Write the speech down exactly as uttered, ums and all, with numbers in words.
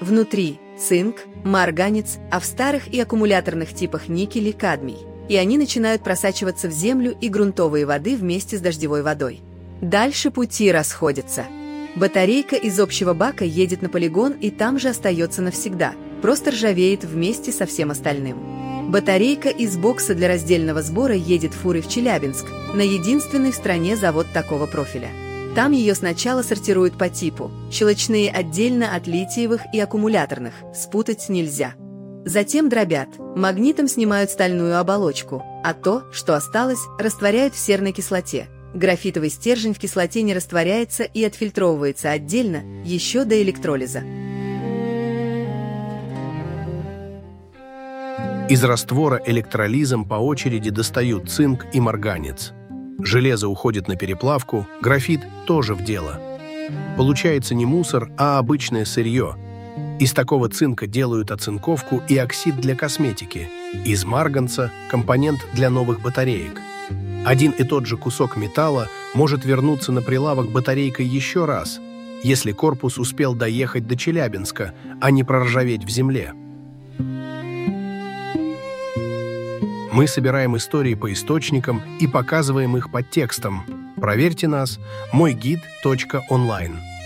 Внутри цинк, марганец, а в старых и аккумуляторных типах никель и кадмий. И они начинают просачиваться в землю и грунтовые воды вместе с дождевой водой. Дальше пути расходятся. Батарейка из общего бака едет на полигон и там же остается навсегда, просто ржавеет вместе со всем остальным. Батарейка из бокса для раздельного сбора едет фурой в Челябинск, на единственный в стране завод такого профиля. Там ее сначала сортируют по типу, щелочные отдельно от литиевых и аккумуляторных, спутать нельзя. Затем дробят, магнитом снимают стальную оболочку, а то, что осталось, растворяют в серной кислоте. Графитовый стержень в кислоте не растворяется и отфильтровывается отдельно, еще до электролиза. Из раствора электролизом по очереди достают цинк и марганец. Железо уходит на переплавку, графит тоже в дело. Получается не мусор, а обычное сырье. Из такого цинка делают оцинковку и оксид для косметики. Из марганца – компонент для новых батареек. Один и тот же кусок металла может вернуться на прилавок батарейкой еще раз, если корпус успел доехать до Челябинска, а не проржаветь в земле. Мы собираем истории по источникам и показываем их под текстом. Проверьте нас мой гид точка онлайн.